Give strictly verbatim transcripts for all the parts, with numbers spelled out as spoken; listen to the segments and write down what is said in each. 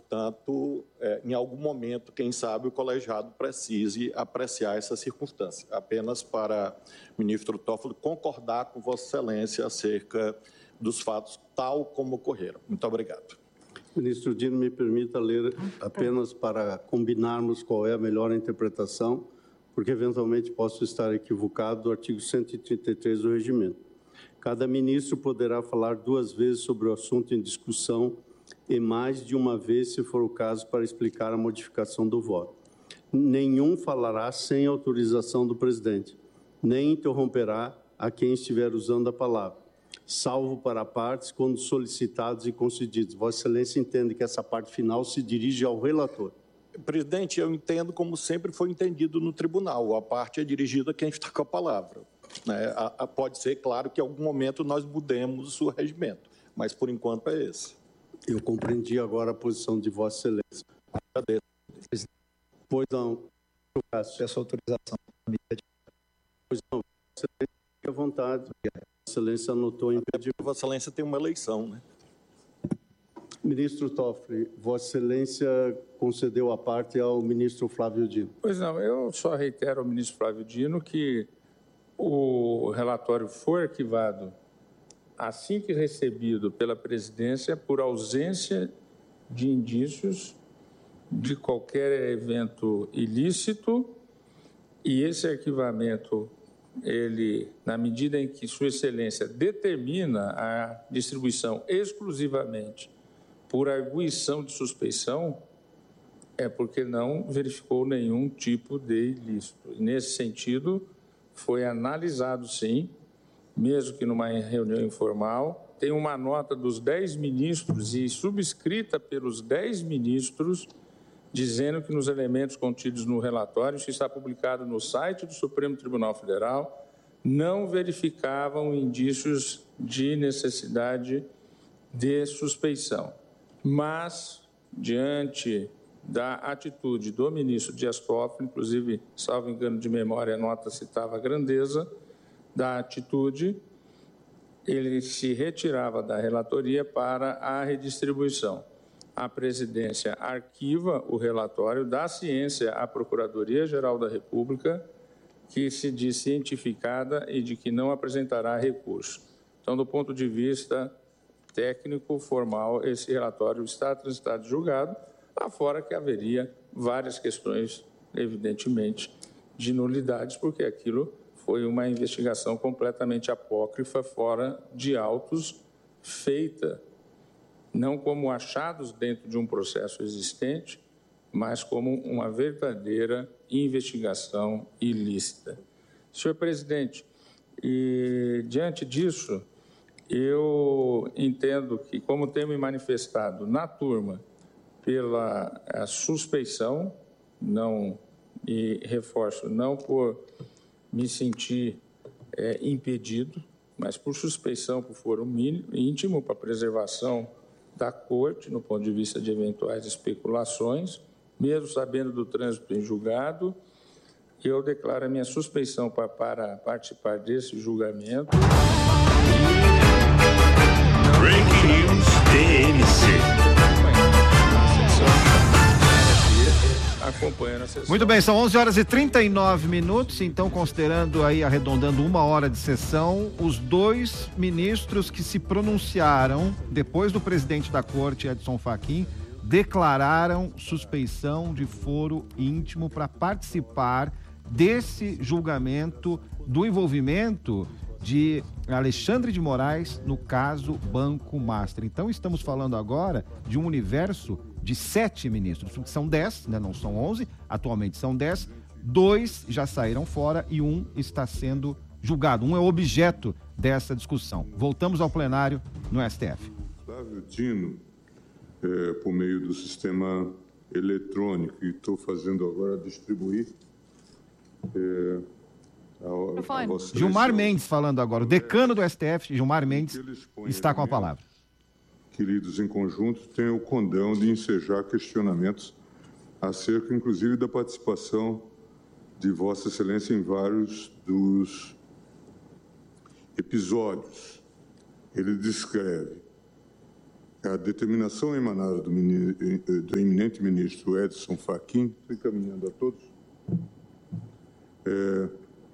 portanto, é, em algum momento, quem sabe, o colegiado precise apreciar essa circunstância. Apenas para o ministro Toffoli concordar com Vossa Excelência acerca dos fatos tal como ocorreram. Muito obrigado. Ministro Dino, me permita ler apenas para combinarmos qual é a melhor interpretação, porque eventualmente posso estar equivocado, do artigo cento e trinta e três do Regimento. Cada ministro poderá falar duas vezes sobre o assunto em discussão e mais de uma vez, se for o caso, para explicar a modificação do voto. Nenhum falará sem autorização do presidente, nem interromperá a quem estiver usando a palavra, salvo para partes quando solicitados e concedidos. Vossa Excelência entende que essa parte final se dirige ao relator. Presidente, eu entendo como sempre foi entendido no tribunal. A parte é dirigida a quem está com a palavra. Né? A, a, pode ser, claro, que em algum momento nós mudemos o regimento, mas por enquanto é esse. Eu compreendi agora a posição de Vossa Excelência. Agradeço. Pois não. Peço autorização. Pois não. Vossa Excelência, fique à vontade. Vossa Excelência anotou em impedimento. Vossa Excelência tem uma eleição, né? Ministro Toffoli, Vossa Excelência concedeu a parte ao ministro Flávio Dino. Pois não, eu só reitero ao ministro Flávio Dino que o relatório foi arquivado assim que recebido pela presidência por ausência de indícios de qualquer evento ilícito, e esse arquivamento, ele, na medida em que Sua Excelência determina a distribuição exclusivamente por arguição de suspeição, é porque não verificou nenhum tipo de ilícito. E, nesse sentido, foi analisado, sim, mesmo que numa reunião informal. Tem uma nota dos dez ministros e subscrita pelos dez ministros, dizendo que nos elementos contidos no relatório, que está publicado no site do Supremo Tribunal Federal, não verificavam indícios de necessidade de suspeição. Mas, diante da atitude do ministro Dias Toffoli, inclusive, salvo engano de memória, a nota citava a grandeza da atitude, ele se retirava da relatoria para a redistribuição. A presidência arquiva o relatório, dá ciência à Procuradoria-Geral da República, que se diz cientificada e de que não apresentará recurso. Então, do ponto de vista técnico, formal, esse relatório está transitado e julgado, afora que haveria várias questões, evidentemente, de nulidades, porque aquilo foi uma investigação completamente apócrifa, fora de autos, feita não como achados dentro de um processo existente, mas como uma verdadeira investigação ilícita. Senhor presidente, e diante disso, eu entendo que, como tenho me manifestado na turma pela suspeição, não, e reforço, não por me sentir é, impedido, mas por suspeição, por foro íntimo, para preservação da Corte, no ponto de vista de eventuais especulações, mesmo sabendo do trânsito em julgado, eu declaro a minha suspeição para, para participar desse julgamento. Breaking News D M C. Acompanhando a sessão. Muito bem, são onze horas e trinta e nove minutos, então, considerando aí, arredondando uma hora de sessão, os dois ministros que se pronunciaram depois do presidente da Corte, Edson Fachin, declararam suspeição de foro íntimo para participar desse julgamento do envolvimento de Alexandre de Moraes no caso Banco Master. Então, estamos falando agora de um universo de sete ministros, são dez, né, não são onze, atualmente são dez, dois já saíram fora e um está sendo julgado, um é objeto dessa discussão. Voltamos ao plenário no S T F. Flávio Dino, é, por meio do sistema eletrônico, e estou fazendo agora distribuir... É, a, a, a Gilmar Mendes falando agora, o decano do S T F, Gilmar Mendes, está com a palavra. Queridos, em conjunto, tenho o condão de ensejar questionamentos acerca, inclusive, da participação de Vossa Excelência em vários dos episódios. Ele descreve a determinação emanada do, do eminente ministro Edson Fachin, encaminhando a todos, é,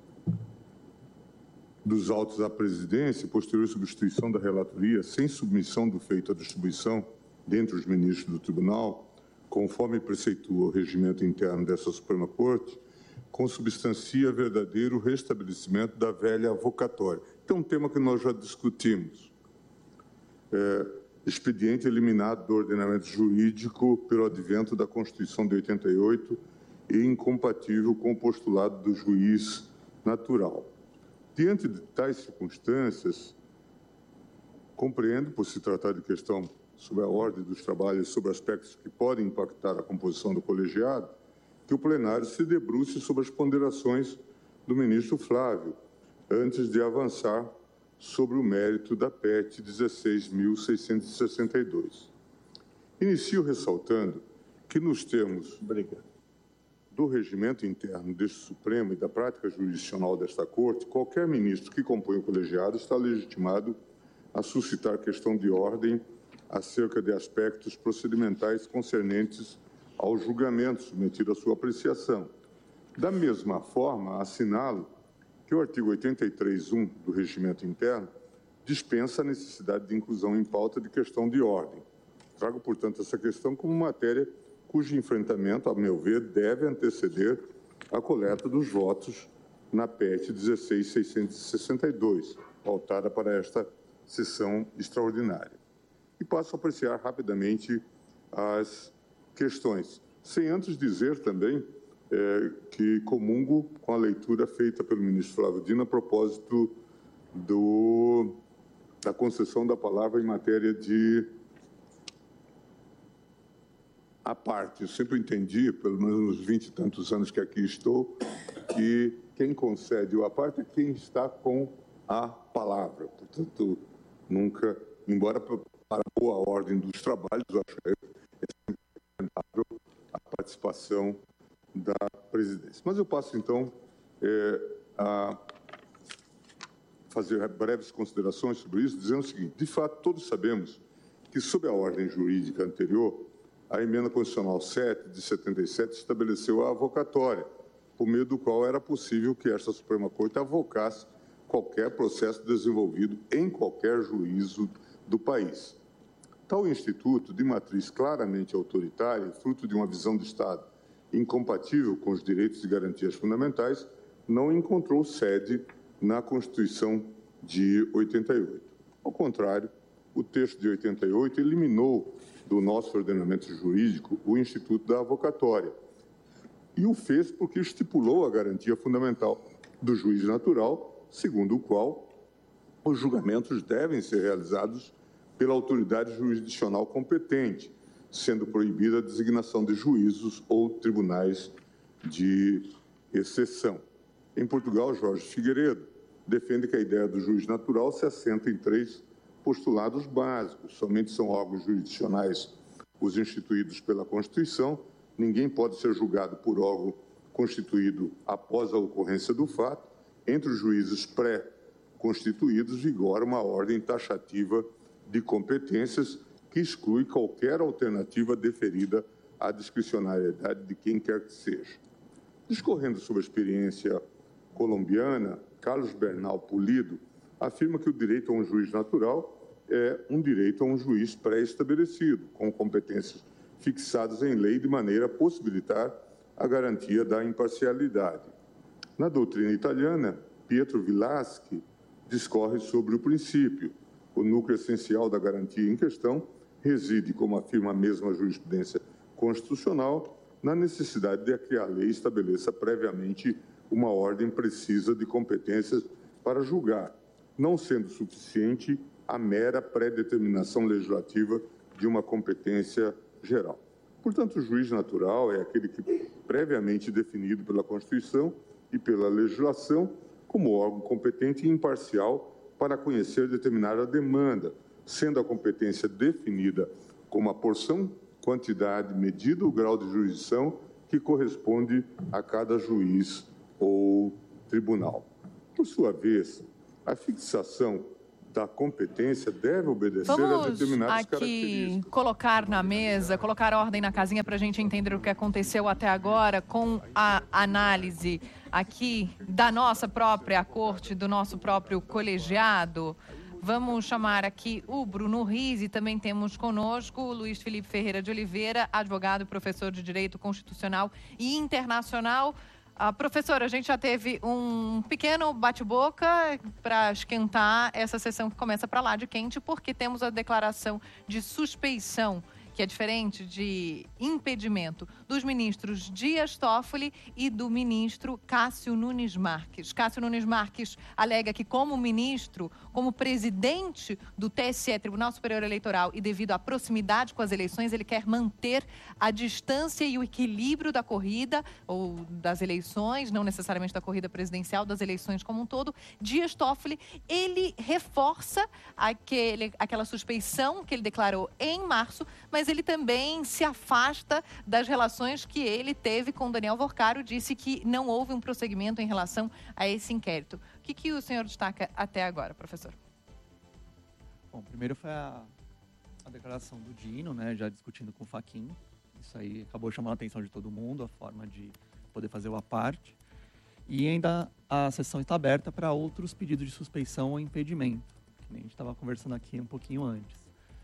dos autos à presidência, posterior substituição da relatoria, sem submissão do feito à distribuição dentre os ministros do tribunal, conforme preceitua o regimento interno dessa Suprema Corte, consubstancia verdadeiro restabelecimento da velha avocatória. Então, um tema que nós já discutimos. É, expediente eliminado do ordenamento jurídico pelo advento da Constituição de oitenta e oito e incompatível com o postulado do juiz natural. Diante de tais circunstâncias, compreendo, por se tratar de questão sobre a ordem dos trabalhos, sobre aspectos que podem impactar a composição do colegiado, que o plenário se debruce sobre as ponderações do ministro Flávio, antes de avançar sobre o mérito da P E T dezesseis mil seiscentos e sessenta e dois. Inicio ressaltando que, nos termos do regimento interno deste Supremo e da prática jurisdicional desta Corte, qualquer ministro que compõe o colegiado está legitimado a suscitar questão de ordem acerca de aspectos procedimentais concernentes ao julgamento submetido à sua apreciação. Da mesma forma, assinalo que o artigo oitenta e três ponto um do regimento interno dispensa a necessidade de inclusão em pauta de questão de ordem. Trago, portanto, essa questão como matéria cujo enfrentamento, a meu ver, deve anteceder a coleta dos votos na P E T dezesseis mil seiscentos e sessenta e dois, pautada para esta sessão extraordinária. E passo a apreciar rapidamente as questões, sem antes dizer também é, que comungo com a leitura feita pelo ministro Flávio Dino a propósito do, da concessão da palavra em matéria de à parte. Eu sempre entendi, pelo menos nos vinte e tantos anos que aqui estou, que quem concede o à parte é quem está com a palavra. Portanto, nunca, embora para a boa ordem dos trabalhos, eu acho que é sempre fundamental a participação da presidência. Mas eu passo, então, é, a fazer breves considerações sobre isso, dizendo o seguinte: de fato, todos sabemos que, sob a ordem jurídica anterior, a emenda constitucional sete de setenta e sete estabeleceu a avocatória, por meio do qual era possível que esta Suprema Corte avocasse qualquer processo desenvolvido em qualquer juízo do país. Tal instituto, de matriz claramente autoritária, fruto de uma visão de Estado incompatível com os direitos e garantias fundamentais, não encontrou sede na Constituição de oitenta e oito. Ao contrário, o texto de oitenta e oito eliminou do nosso ordenamento jurídico o instituto da avocatória, e o fez porque estipulou a garantia fundamental do juiz natural, segundo o qual os julgamentos devem ser realizados pela autoridade jurisdicional competente, sendo proibida a designação de juízos ou tribunais de exceção. Em Portugal, Jorge Figueiredo defende que a ideia do juiz natural se assenta em três postulados básicos. Somente são órgãos jurisdicionais os instituídos pela Constituição, ninguém pode ser julgado por órgão constituído após a ocorrência do fato. Entre os juízes pré-constituídos vigora uma ordem taxativa de competências que exclui qualquer alternativa deferida à discricionariedade de quem quer que seja. Discorrendo sobre a experiência colombiana, Carlos Bernal Pulido afirma que o direito a um juiz natural é um direito a um juiz pré-estabelecido, com competências fixadas em lei de maneira a possibilitar a garantia da imparcialidade. Na doutrina italiana, Pietro Vilaschi discorre sobre o princípio. O núcleo essencial da garantia em questão reside, como afirma a mesma jurisprudência constitucional, na necessidade de que a lei estabeleça previamente uma ordem precisa de competências para julgar, não sendo suficiente a mera pré-determinação legislativa de uma competência geral. Portanto, o juiz natural é aquele que, previamente definido pela Constituição e pela legislação, como órgão competente e imparcial para conhecer determinada demanda, sendo a competência definida como a porção, quantidade, medida ou grau de jurisdição que corresponde a cada juiz ou tribunal. Por sua vez, a fixação da competência deve obedecer a Vamos determinadas aqui características. colocar na mesa, colocar ordem na casinha para a gente entender o que aconteceu até agora com a análise aqui da nossa própria corte, do nosso próprio colegiado. Vamos chamar aqui o Bruno Rizzi, também temos conosco o Luiz Felipe Ferreira de Oliveira, advogado e professor de Direito Constitucional e Internacional. Ah, professora, a gente já teve um pequeno bate-boca para esquentar essa sessão que começa para lá de quente, porque temos a declaração de suspeição, que é diferente de impedimento, dos ministros Dias Toffoli e do ministro Cássio Nunes Marques. Cássio Nunes Marques alega que, como ministro, como presidente do T S E, Tribunal Superior Eleitoral, e devido à proximidade com as eleições, ele quer manter a distância e o equilíbrio da corrida, ou das eleições, não necessariamente da corrida presidencial, das eleições como um todo. Dias Toffoli, ele reforça aquele, aquela suspeição que ele declarou em março, mas ele também se afasta das relações que ele teve com Daniel Vorcaro, disse que não houve um prosseguimento em relação a esse inquérito. O que, que o senhor destaca até agora, professor? Bom, primeiro foi a, a declaração do Dino, né, já discutindo com o Fachin. Isso aí acabou chamando a atenção de todo mundo, a forma de poder fazer o à parte. E ainda a sessão está aberta para outros pedidos de suspeição ou impedimento, que nem a gente estava conversando aqui um pouquinho antes.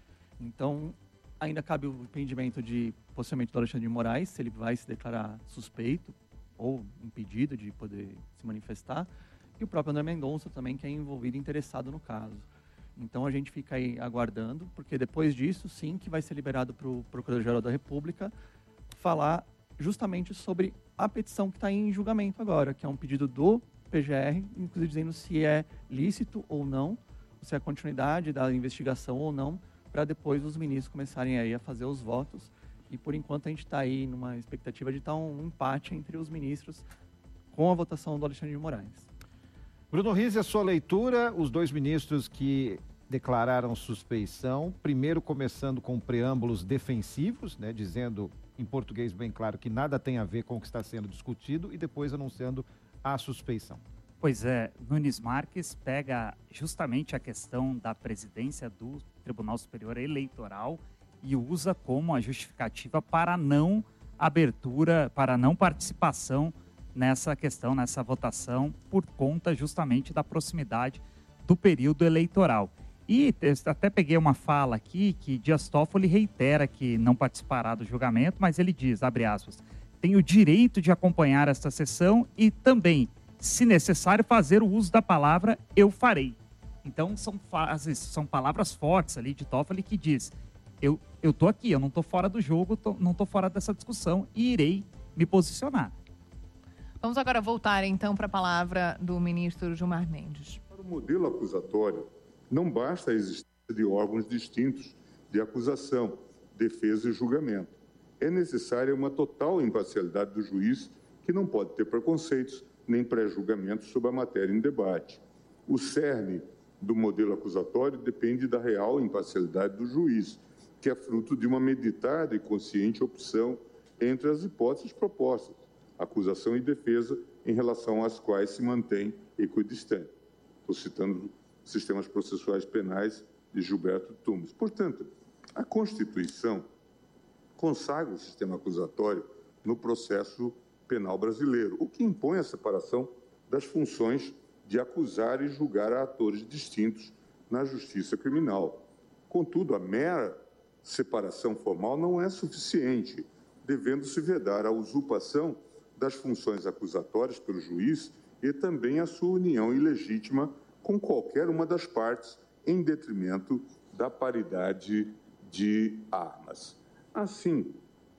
Então, ainda cabe o impedimento de, possivelmente, do Alexandre de Moraes, se ele vai se declarar suspeito ou impedido de poder se manifestar, e o próprio André Mendonça também, que é envolvido e interessado no caso. Então, a gente fica aí aguardando, porque depois disso, sim, que vai ser liberado para o Procurador-Geral da República falar justamente sobre a petição que está em julgamento agora, que é um pedido do P G R, inclusive dizendo se é lícito ou não, se é a continuidade da investigação ou não, para depois os ministros começarem aí a fazer os votos. E, por enquanto, a gente está aí numa expectativa de estar um empate entre os ministros com a votação do Alexandre de Moraes. Bruno Rizzi, a sua leitura, os dois ministros que declararam suspeição, primeiro começando com preâmbulos defensivos, né, dizendo em português bem claro que nada tem a ver com o que está sendo discutido, e depois anunciando a suspeição. Pois é, Nunes Marques pega justamente a questão da presidência do Tribunal Superior Eleitoral e usa como a justificativa para não abertura, para não participação nessa questão, nessa votação, por conta justamente da proximidade do período eleitoral. E até peguei uma fala aqui que Dias Toffoli reitera que não participará do julgamento, mas ele diz, abre aspas, tem o direito de acompanhar esta sessão e também, se necessário, fazer o uso da palavra eu farei. Então, são, fases, são palavras fortes ali de Toffoli que diz, eu estou aqui, eu não estou fora do jogo, tô, não estou fora dessa discussão e irei me posicionar. Vamos agora voltar, então, para a palavra do ministro Gilmar Mendes. Para o modelo acusatório, não basta a existência de órgãos distintos de acusação, defesa e julgamento. É necessária uma total imparcialidade do juiz, que não pode ter preconceitos nem pré-julgamentos sobre a matéria em debate. O cerne do modelo acusatório depende da real imparcialidade do juiz, que é fruto de uma meditada e consciente opção entre as hipóteses propostas, acusação e defesa, em relação às quais se mantém equidistante. Estou citando sistemas processuais penais de Gilberto Tumes. Portanto, a Constituição consagra o sistema acusatório no processo penal brasileiro, o que impõe a separação das funções de acusar e julgar a atores distintos na justiça criminal. Contudo, a mera separação formal não é suficiente, devendo-se vedar a usurpação das funções acusatórias pelo juiz e também a sua união ilegítima com qualquer uma das partes, em detrimento da paridade de armas. Assim,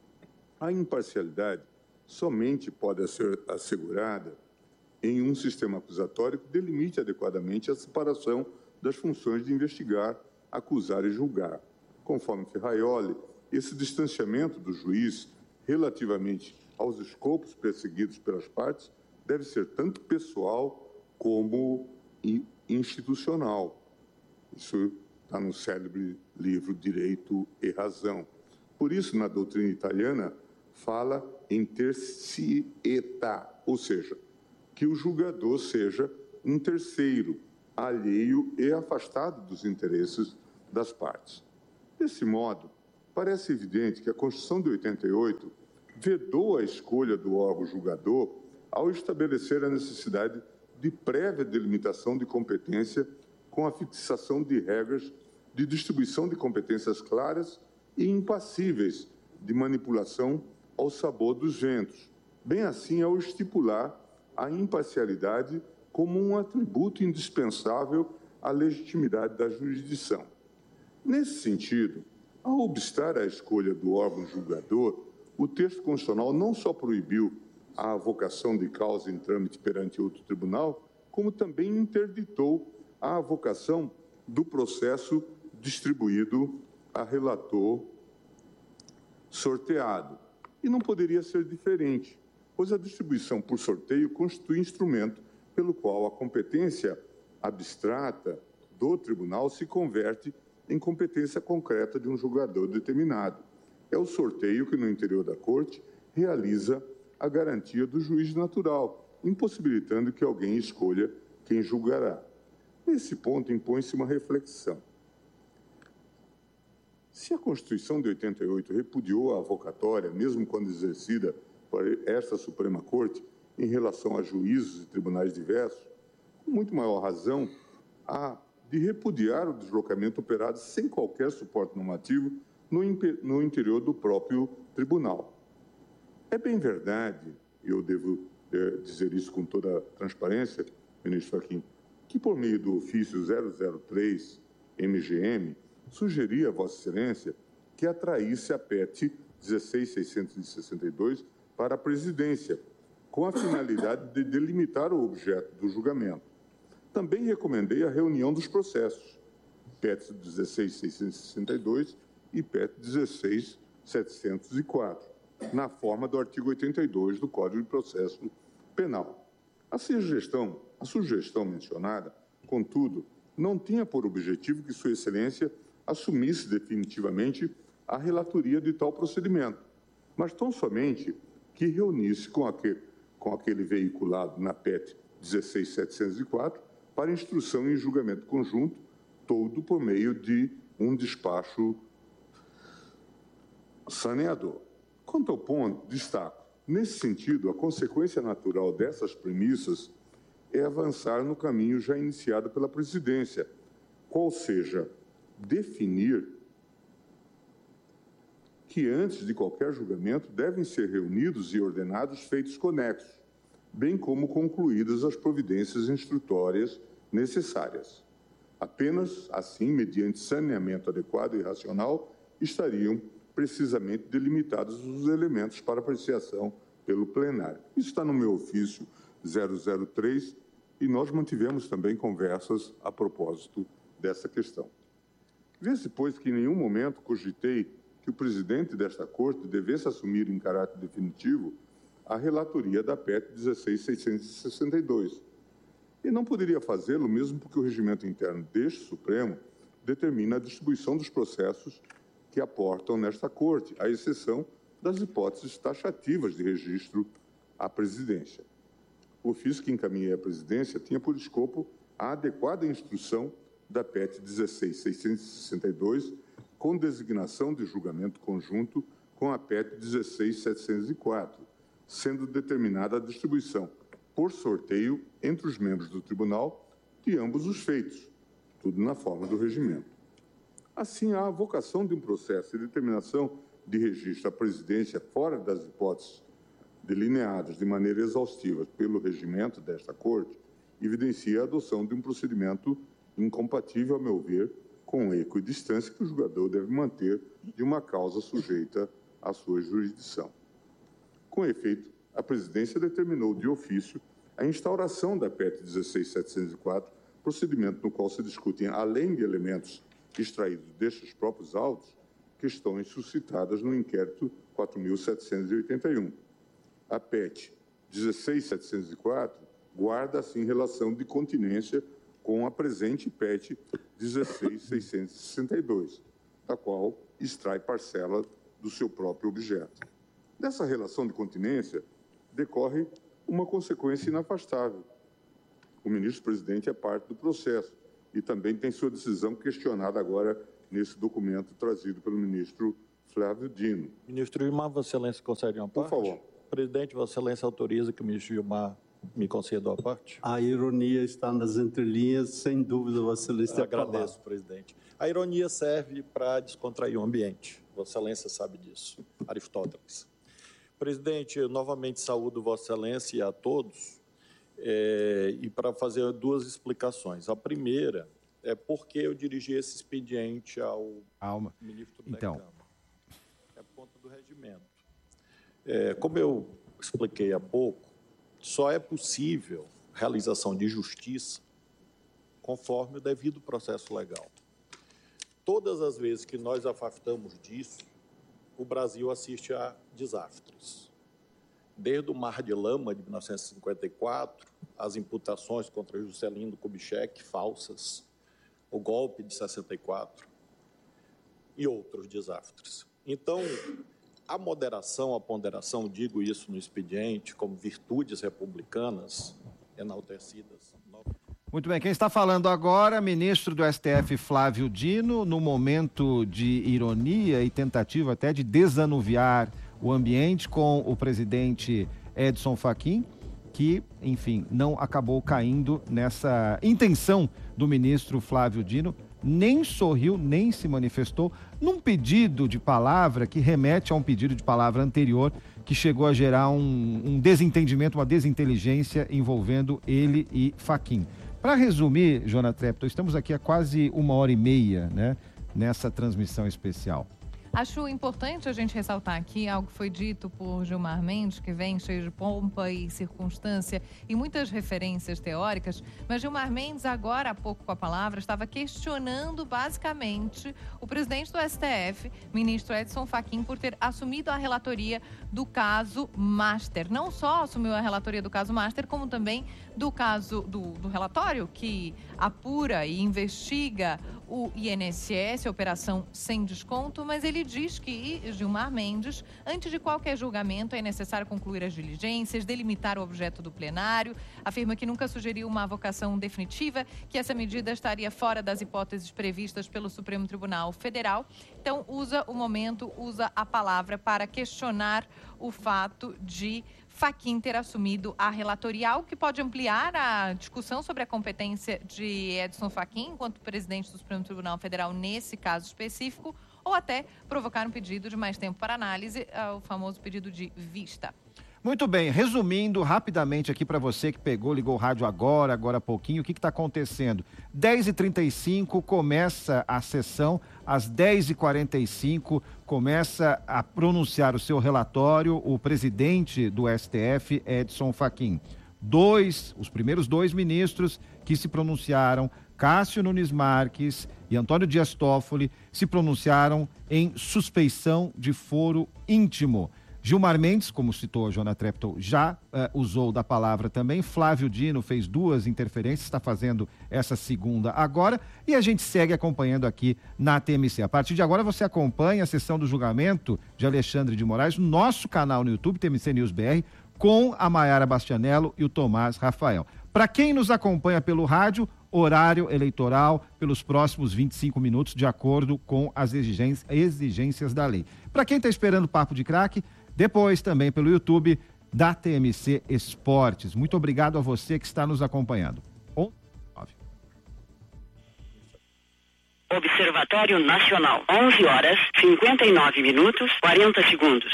a imparcialidade somente pode ser assegurada em um sistema acusatório que delimite adequadamente a separação das funções de investigar, acusar e julgar. Conforme Ferraioli, esse distanciamento do juiz relativamente aos escopos perseguidos pelas partes deve ser tanto pessoal como institucional. Isso está no célebre livro Direito e Razão. Por isso, na doutrina italiana, fala em terzietà, ou seja, que o julgador seja um terceiro, alheio e afastado dos interesses das partes. Desse modo, parece evidente que a Constituição de oitenta e oito vedou a escolha do órgão julgador ao estabelecer a necessidade de prévia delimitação de competência com a fixação de regras de distribuição de competências claras e impassíveis de manipulação ao sabor dos ventos, bem assim ao estipular a imparcialidade como um atributo indispensável à legitimidade da jurisdição. Nesse sentido, ao obstar a escolha do órgão julgador, o texto constitucional não só proibiu a avocação de causa em trâmite perante outro tribunal, como também interditou a avocação do processo distribuído a relator sorteado. E não poderia ser diferente, pois a distribuição por sorteio constitui instrumento pelo qual a competência abstrata do tribunal se converte em competência concreta de um julgador determinado. É o sorteio que, no interior da Corte, realiza a garantia do juiz natural, impossibilitando que alguém escolha quem julgará. Nesse ponto, impõe-se uma reflexão. Se a Constituição de oitenta e oito repudiou a avocatória, mesmo quando exercida por esta Suprema Corte, em relação a juízes e tribunais diversos, com muito maior razão, há de repudiar o deslocamento operado sem qualquer suporte normativo no, no interior do próprio tribunal. É bem verdade, e eu devo é, dizer isso com toda transparência, ministro Fachin, que por meio do ofício zero zero três M G M, sugeria a Vossa Excelência que atraísse a P E T dezesseis mil seiscentos e sessenta e dois para a presidência, com a finalidade de delimitar o objeto do julgamento. Também recomendei a reunião dos processos, P E T dezesseis mil seiscentos e sessenta e dois e P E T dezesseis mil setecentos e quatro, na forma do artigo oitenta e dois do Código de Processo Penal. A sugestão, a sugestão mencionada, contudo, não tinha por objetivo que Sua Excelência assumisse definitivamente a relatoria de tal procedimento, mas tão somente que reunisse com aquele, com aquele veiculado na P E T dezesseis mil setecentos e quatro para instrução em julgamento conjunto, todo por meio de um despacho saneador. Quanto ao ponto, destaco, nesse sentido, a consequência natural dessas premissas é avançar no caminho já iniciado pela presidência, qual seja definir que antes de qualquer julgamento devem ser reunidos e ordenados feitos conexos, bem como concluídas as providências instrutórias necessárias. Apenas assim, mediante saneamento adequado e racional, estariam precisamente delimitados os elementos para apreciação pelo plenário. Isso está no meu ofício zero zero três e nós mantivemos também conversas a propósito dessa questão. Vê-se, pois, que em nenhum momento cogitei que o presidente desta Corte devesse assumir em caráter definitivo a relatoria da P E T dezesseis mil seiscentos e sessenta e dois. E não poderia fazê-lo mesmo porque o regimento interno deste Supremo determina a distribuição dos processos que aportam nesta Corte, à exceção das hipóteses taxativas de registro à presidência. O ofício que encaminhei à presidência tinha por escopo a adequada instrução da P E T dezesseis mil seiscentos e sessenta e dois, com designação de julgamento conjunto com a P E T dezesseis mil setecentos e quatro, sendo determinada a distribuição por sorteio entre os membros do tribunal de ambos os feitos, tudo na forma do regimento. Assim, a avocação de um processo e determinação de registro à presidência fora das hipóteses delineadas de maneira exaustiva pelo regimento desta Corte evidencia a adoção de um procedimento incompatível, a meu ver, com a equidistância que o julgador deve manter de uma causa sujeita à sua jurisdição. Com efeito, a presidência determinou de ofício a instauração da P E T dezesseis mil setecentos e quatro, procedimento no qual se discutem, além de elementos extraídos destes próprios autos, questões suscitadas no inquérito quatro mil setecentos e oitenta e um. A P E T dezesseis mil setecentos e quatro guarda, assim, relação de continência com a presente P E T dezesseis mil seiscentos e sessenta e dois, da qual extrai parcela do seu próprio objeto. Dessa relação de continência decorre uma consequência inafastável. o ministro-presidente é parte do processo e também tem sua decisão questionada agora nesse documento trazido pelo ministro Flávio Dino. Ministro Gilmar, Vossa Excelência concede uma parte? Por favor. Presidente, Vossa Excelência autoriza que o ministro Gilmar me conceda uma parte? A ironia está nas entrelinhas, sem dúvida, Vossa Excelência. Agradeço, presidente. A ironia serve para descontrair o ambiente. Vossa Excelência sabe disso. Aristóteles. Presidente, eu novamente saúdo Vossa Excelência e a todos, é, e para fazer duas explicações. A primeira é porque eu dirigi esse expediente ao Alma. ministro então. da Câmara. É por conta do regimento. É, como eu expliquei há pouco, só é possível realização de justiça conforme o devido processo legal. Todas as vezes que nós afastamos disso, o Brasil assiste a desastres. Desde o Mar de Lama, de mil novecentos e cinquenta e quatro, as imputações contra Juscelino Kubitschek, falsas, o golpe de sessenta e quatro e outros desastres. Então, a moderação, a ponderação, digo isso no expediente, como virtudes republicanas enaltecidas. Muito bem, quem está falando agora, ministro do S T F Flávio Dino, no momento de ironia e tentativa até de desanuviar o ambiente com o presidente Edson Fachin, que, enfim, não acabou caindo nessa intenção do ministro Flávio Dino, nem sorriu, nem se manifestou, num pedido de palavra que remete a um pedido de palavra anterior que chegou a gerar um, um desentendimento, uma desinteligência envolvendo ele e Fachin. Para resumir, Jonathan Treptow, estamos aqui há quase uma hora e meia, né, nessa transmissão especial. Acho importante a gente ressaltar aqui algo que foi dito por Gilmar Mendes, que vem cheio de pompa e circunstância e muitas referências teóricas, mas Gilmar Mendes, agora há pouco com a palavra, estava questionando basicamente o presidente do S T F, ministro Edson Fachin, por ter assumido a relatoria do caso Master. Não só assumiu a relatoria do caso Master, como também do caso do, do relatório que apura e investiga o I N S S, a Operação Sem Desconto, mas ele diz que Gilmar Mendes, antes de qualquer julgamento, é necessário concluir as diligências, delimitar o objeto do plenário, afirma que nunca sugeriu uma avocação definitiva, que essa medida estaria fora das hipóteses previstas pelo Supremo Tribunal Federal. Então, usa o momento, usa a palavra para questionar o fato de Fachin ter assumido a relatoria, algo que pode ampliar a discussão sobre a competência de Edson Fachin enquanto presidente do Supremo Tribunal Federal nesse caso específico, ou até provocar um pedido de mais tempo para análise, o famoso pedido de vista. Muito bem, resumindo rapidamente aqui para você que pegou, ligou o rádio agora, agora há pouquinho, o que está acontecendo? dez e trinta e cinco começa a sessão, às dez e quarenta e cinco começa a pronunciar o seu relatório o presidente do S T F, Edson Fachin. Dois, os primeiros dois ministros que se pronunciaram, Cássio Nunes Marques e Antônio Dias Toffoli, se pronunciaram em suspeição de foro íntimo. Gilmar Mendes, como citou a Jonathan Treptow, já uh, usou da palavra também. Flávio Dino fez duas interferências, está fazendo essa segunda agora. E a gente segue acompanhando aqui na T M C. A partir de agora você acompanha a sessão do julgamento de Alexandre de Moraes no nosso canal no YouTube, T M C News B R, com a Maiara Bastianello e o Tomás Rafael. Para quem nos acompanha pelo rádio, horário eleitoral pelos próximos vinte e cinco minutos, de acordo com as exigências, exigências da lei. Para quem está esperando Papo de Craque, depois também pelo YouTube da T M C Esportes. Muito obrigado a você que está nos acompanhando. Observatório Nacional, onze horas, cinquenta e nove minutos, quarenta segundos.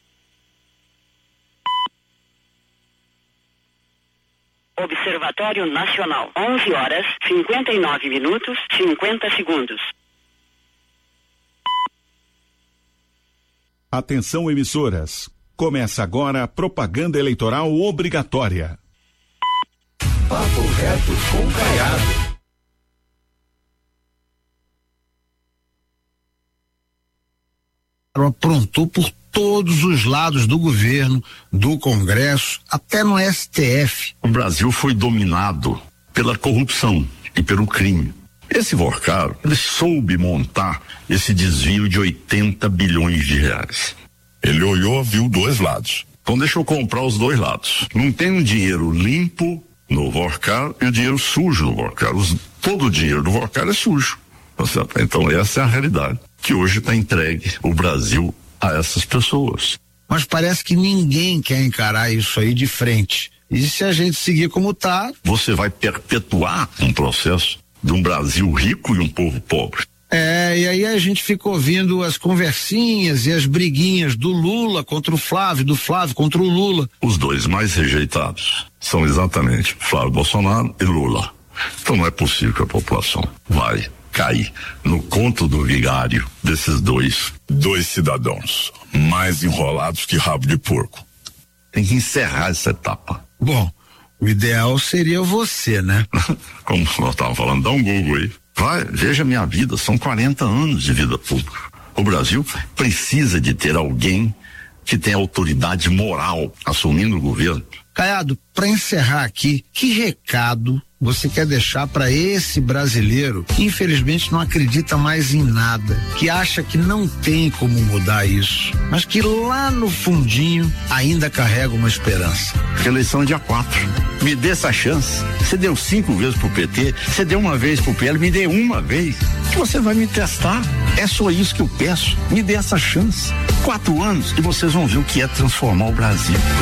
Observatório Nacional, onze horas, cinquenta e nove minutos, cinquenta segundos. Atenção, emissoras. Começa agora a propaganda eleitoral obrigatória. Papo reto com Caiado. Aprontou por todos os lados do governo, do Congresso, até no S T F. O Brasil foi dominado pela corrupção e pelo crime. Esse Vorcaro, ele soube montar esse desvio de oitenta bilhões de reais. Ele olhou, viu dois lados. Então deixa eu comprar os dois lados. Não tem um dinheiro limpo no Vorcar e o dinheiro sujo no Vorcar. Os, todo o dinheiro do Vorcar é sujo. Tá certo? Então essa é a realidade que hoje está entregue o Brasil a essas pessoas. Mas parece que ninguém quer encarar isso aí de frente. E se a gente seguir como está, você vai perpetuar um processo de um Brasil rico e um povo pobre. É, e aí a gente fica ouvindo as conversinhas e as briguinhas do Lula contra o Flávio, do Flávio contra o Lula. Os dois mais rejeitados são exatamente Flávio Bolsonaro e Lula. Então não é possível que a população vai cair no conto do vigário desses dois. Dois cidadãos mais enrolados que rabo de porco. Tem que encerrar essa etapa. Bom, o ideal seria você, né? Como nós estávamos falando, dá um Google aí. Vai, veja minha vida, são quarenta anos de vida pública. O Brasil precisa de ter alguém que tenha autoridade moral assumindo o governo. Caiado, para encerrar aqui, que recado você quer deixar para esse brasileiro que infelizmente não acredita mais em nada, que acha que não tem como mudar isso, mas que lá no fundinho ainda carrega uma esperança? Eleição dia quatro. Me dê essa chance. Você deu cinco vezes pro P T, você deu uma vez pro P L, me dê uma vez. Que você vai me testar. É só isso que eu peço. Me dê essa chance. Quatro anos e vocês vão ver o que é transformar o Brasil.